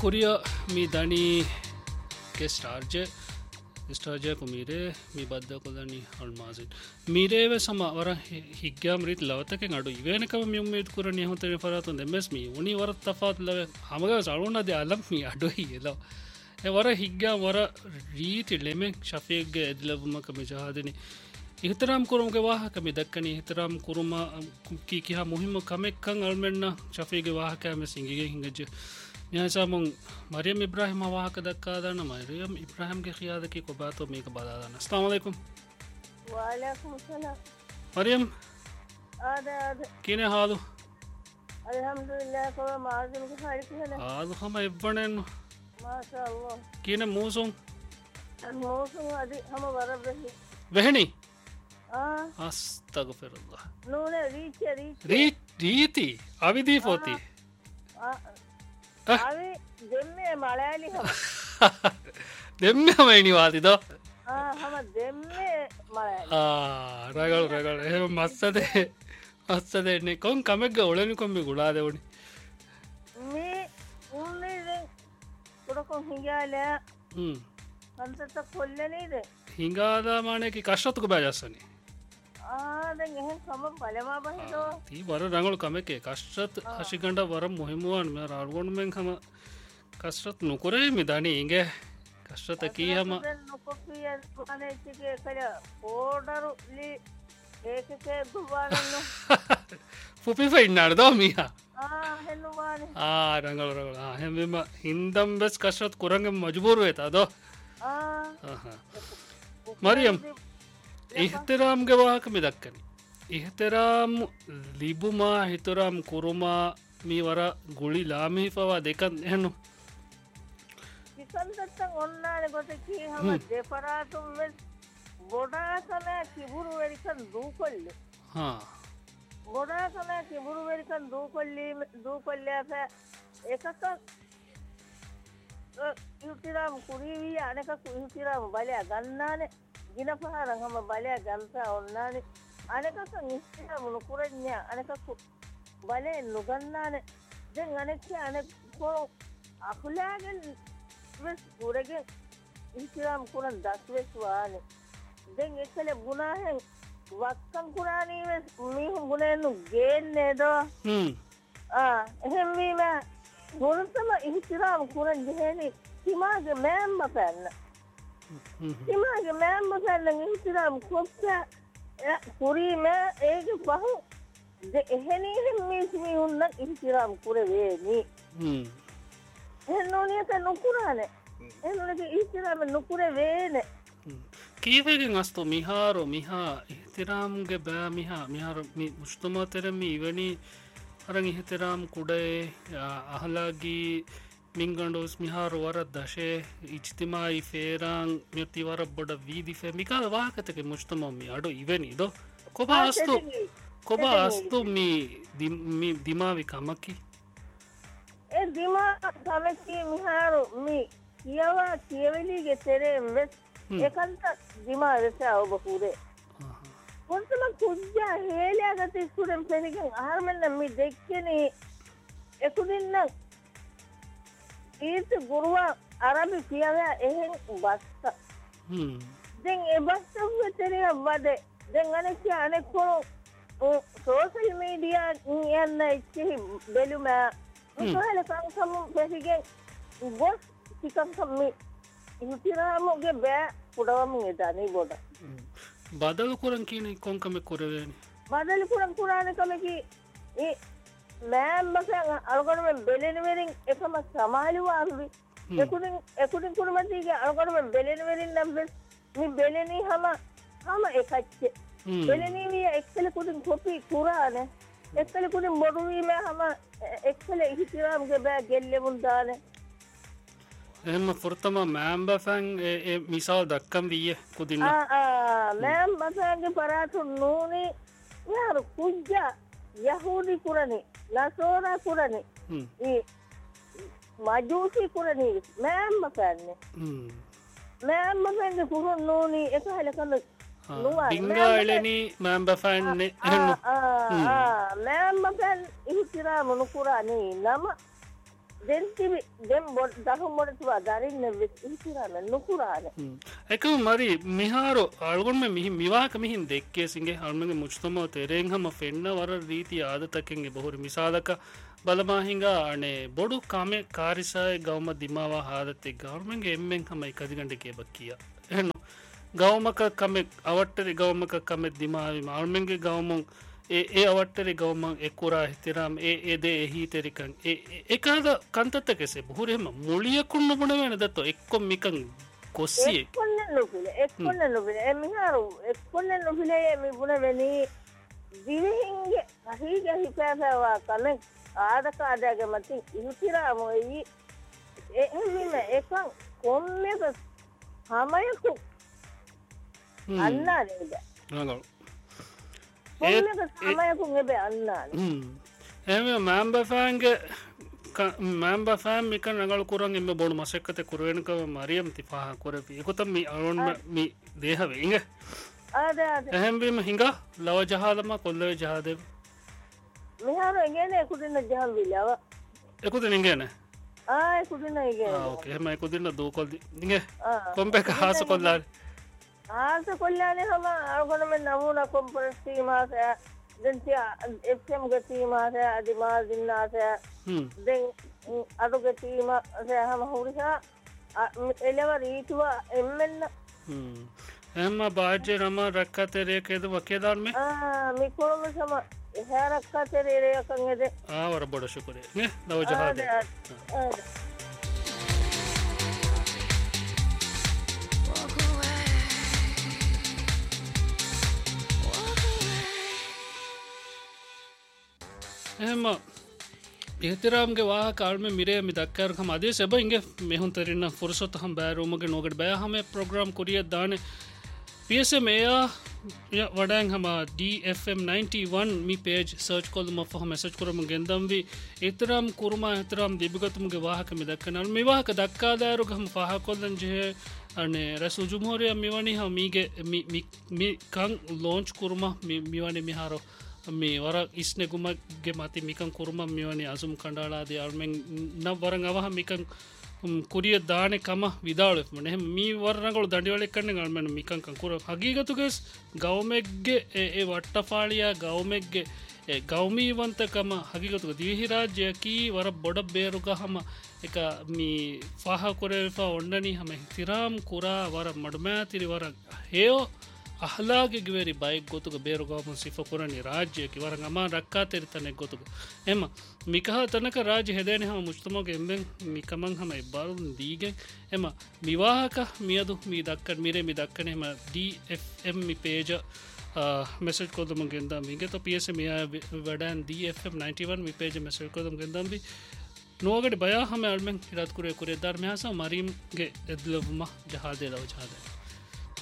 Korea mi dani ke starje ko mire mi badda ko dani almazin mire ve sama wara higgam rit lawata ke ngadu ivena kam mi ummid kurani hote faratun ms mi uni wara tafat lawe hamaga saluna de alam mi adu hiyelo e wara higgam wara rit leme shafiq ge edlabuma kam jahadini ihtiram kurum ke waha kam dakkani ihtiram kuruma ki ki ha muhim kamek kan almenna shafiq ge waha ka me singige hingaje यहाँ मग मरियम इब्राहिम वाह का दक्का दाना मरियम इब्राहिम के खियाद की को बात तो make बता दाना अस्सलाम वालेकुम वालेकुम सलाम मरियम आदे किने हालु अल्हम्दुलिल्लाह को माज़िम के खैर किने आज हम इब्बने माशाअल्लाह किने मूसों अदी हम वरब रही वहनी हां अस्तगफिरुल्लाह नूने रीति अविदी पोती अभी देम्मे मलयाली हम දෙම්ම මයිනිවාතිද हम देम्मे मलयाली රගල් එහෙම මස්සදෙන්නේ කොන් කමෙක්ග ඔලනි කොම්බි ගුඩා දෙවනි මේ උන්නේ පුරකොන් හිඟාල අන්තත කොල්ලනේද හිංගාදාමානයකි කශ්‍රත්තුක බෑජස්සනේ දැන් එහෙන් කම බලමා බහිදෝ ती बर रंगल कमेके कसरत हशिगंड वर मुहिमुआन में रालगोन में हम कसरत नुकुरे मिदानी इंगे कसरत की हम नुकुपिया दुकाने के कला ऑर्डर ली एक के दुबारा फुपी फैनार दो मिया हेलो वाले रंगल हम हिंदम बस कसरत कुरंगे मजबूर हुए दो मरियम इहतराम के वाहक में दक्कनी इहतराम लिबुमा इहतराम कुरुमा मी वरा गुली लामी फवा देखन हेनु किसंदत्तन ओन्नाने गोते की हम देफरातुम में बोडा सने किबुरु वेरिकन दूकोल्ले हां बोडा सने किबुरु वेरिकन दूकोल्ले अफे एकक इहतराम कुरीवी अनेक इहतराम बले गन्नाने गिनफहारं हम बले गंता ओन्नाने अनेक इहतराम नुकुरन्या अनेक बले नुगन्नाने den aneke anek ko akulagen wes kurege ihtiram kuran daswes wane den ekale gunahen wakkan kurani wes mihun gunenu genne do ehem mima gunutama ihtiram kuran jeheni timage memma panna ihtiram kopta kuri me ege bahu de eheni mi hunna ihtiram kureveni ehennoni ta nukurane ehennoni ihtiram nukurevene කීවගෙන් අස්තු මිහාරෝ මිහා ඉහතිරාම්ගේ බෑ මිහාර මුෂ්තුමා තෙරමි ඉවනි අරං ඉහතිරාම් කුඩේ අහලාගී මිංගන්ඩෝස් මිහාරු වරත් දශේ ඉච්තිමායි ෆේරං මියති වර බොඩ වීදි ෆේ මිකා වාහකතක මුෂ්තුමම්මි අඩු ඉවනිදෝ කොබ අස්තු මි දිමාවි කමකි දිමා කමකි මිහාරු මි කියවා කියවලිගේ තෙරෙම් වෙස් ඒකන්ත දිමා වෙසා ඔබ පුරේ කොන්තම කුජ්ජා හේලයාගත ඉස්කුරෙන් පෙනිකන් ආහාරමෙන්න මි දෙක්කෙනේ එකුදින්න ඊට ගුරුවා අරබි කියවා එහෙන් බස්ස දැන් ඒ බස්ස වෙතරිය වදේ දැන් අනෙක් අනෙක් කො සෝෂල් මීඩියා යන්න ඉච්චි බෙලුම මොකද සංසම් පෙරිගෙන් ගොස් ටිකක් සම්මි ඉතිරාමගේ බෑ පුඩවම ගෙදනේ බොඩ බදලු කුරන් කියන කොන්කම කුරවේනි බදලු කුරන් කුරාන කමකි ඒ මෑම් බසන් අරගොනම බෙලෙන වෙරින් එකම සමාලුව අරුවි එකුඩින් කුරුමතිගේ අරගොනම බෙලෙන වෙරින් නම් මේ බෙලෙනි හැම එකච්ච බෙලෙනි විය එක්සල කුඩින් කොපි කුරානේ එක්සල කුඩින් බොඩු වීම හැම එක්සල ඉතිරාමගේ බෑ ගෙල්ලෙමුන් දානේ එහෙම ෆුර්තම මෑම්බෆන් මිසාල් දක්කම් විය කුදින්න මෑම්බෆන්ගේ පරාතු නූනි යාර කුජ්ජා යහූදි කුරණි නසෝරා කුරණි මජූසි කුරණි මෑම්බෆන්නේ මෑම්බෆන්ගේ කුරුන් නූනි එක හලකන නුවා බින්ගාලනි මෑම්බෆන්නේ මෑම්බෆන් ඉහිතිරාම නුකුරානි නම දෙන්තිවි දෙම් බොඩ් දහම් බොඩතුවා දරින්න විසිරන්න නුකුරාන එකම මරි මිහාරු අල්ගොන්ම මිහි මිවාක මිහින් දෙක්කේසිගේ හල්මගේ මුච්තමව තෙරෙන් හම ෆෙන්න වර රීති ආදතකෙන්ගේ බොහොර මිසාලක බලමාහිංගා අනේ බොඩු කාමේ කාරිසාය ගවම දිමාවා හාදත්තේ ගවර්මන්ගේ එම්මෙන් හම එකදිගට කියබක් කිය එහනු ගවමක කමෙක් අවට්ටරි ගවමක කමෙක් දිමාවීම අල්මෙන්ගේ ගවමුන් ඒ අවට්ටරි ගවමන් එකුරා හිතරම් ඒදේ එහිතෙරිකන් ඒකාද කන්තත්ත කෙසේ බොහුරෙම මුලියකුන්න පුන වෙන දත්ත එක්කොම් මිකන් කොස්සිය එක්කොන්න නොබිල එමිහාරු එක්කොන්න නොබිලේ මිබුණ වෙනී දිවිහින්ගේ අහිග හිපෑසවා කමෙක් ආදකාදයග මතින් ඉහිතිරාමොයි එහිම එකන් කොම්මක හමයකු අන්නා නේද සමයකුන් එබේ අන්නාන එම මෑම්බෆෑන්ගේ මෑම්බෆෑම් මික නගල කුරන් එම බොඩු මසෙක්කත කුරුවෙනකව මරියම් ති පහ කොරපි එකොතම් මි අරුන්ම මි දේහවේග එහෙම්බීම හිඟ ලව ජහාදම කොල්ලව ජහදව මෙහාර එගෙන එකුටින්න ජහම් විලාව එකුත නිගේන කුටින හෙම එකුදින්න දූකොල්ද නිග කොම්පෙක හාස කොල්ලාර ආස කොල්ලානේ හම අරගොනම නමුණ කොම්පරස්ටීමාසය දෙන්තිය එෆ්ම් ගතීමාසය අධිමාසින්නාසය දෙන් අඩුගතීමසය හම හුරිසා එලව රීතුව එම්මෙන්න එම භාජ්‍ය නම රක්කතරයකෙද වකේදාර්ම මිකොළම සම එහැරක්කතරේරයකන්ගෙද ආවර බොඩ ශුකරේ නව ජහාද එහෙම එහතරාම්ගේ වාහ කාල්ම මිරේ මි දක්කරකම අදේ සැබ ඉගේ මෙහුන් තරන්න ෆොරසොත් හම් බෑරුමගේ නොකට බෑ හම ප්‍රග්‍රම් කොරිය දාන පියසම එයා වඩෑන් හම DFM91 මි පේජ් සර්ච් කොල්ම ෆහ මැසච් කරම ගෙන්දම්වී එතරම් කුරම එතරම් දිබිගතුමගේ වාහක මි දක්කනල් මේ වාහක දක්කාදාරුගහම පහ කොල්ලන් ජය අනේ රැසු ජුමහෝරය මෙවනි හමීගේ මිකං ලෝංච් කුරම මිවනි මිහාරෝ මේ වර ඉස්නෙකුමගේ මති මිකන් කුරුම මෙවනි අසුම් කණ්ඩාලාදී අල්මෙන් නම් වරන් අවහ මිකන් කුරිය දානෙ කම විදාලෙම එහෙම මේ වරනගොල දඩිවලෙක් කන්නේ අල්මෙන් මිකන් කුර හගීගතුකස් ගවමෙක්ගේ ඒ වට්ටපාලියා ගවමෙක්ගේ ගෞමීවන්තකම හගිගතුක දිවිහි රාජ්‍යකී වර බොඩ බේරුගහම එක මේ ෆාහ කොරේෆා ඔන්නනි හම තිරාම් කුරා වර මඩමෑතිරි වර හේෝ අහලාගෙවරි බයික් ගොතුක බේරුගම සිෆ කොරනි රාජ්‍යයකි වර අමා රක්කා තෙරිතනෙක් ගොතුක එම මිකහ තනක රාජ හෙදන හම මුස්තමෝගේ එම්බෙන් මිකමං හම එබාරුන් දීගෙන් එම මිවාහක මියදු මී දක්කන් මිරේ මි දක්කන එම DFM පේජ මෙසෙජ් කොදම ගෙන්දම් මිගත පියස මෙය වැඩන් DFM91 මි පේජ මෙසෙජ් කොදම් ගෙන්දම්බි නොවගට බයා හම අල්මෙන් හිරත්කුරේ කුරේ ධර්මයාස මරීම්ගේ එදලවම ජහාදේ ලව ජාදය